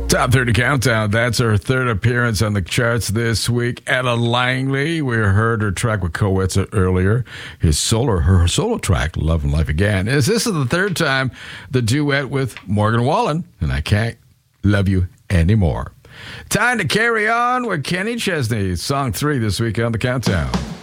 Top 30 Countdown. That's her third appearance on the charts this week. Ella Langley. We heard her track with Coetza earlier. Her solo track, Love and Life Again. This is the third time the duet with Morgan Wallen, and I Can't Love You Anymore. Time to carry on with Kenny Chesney. Song 3 this week on the Countdown.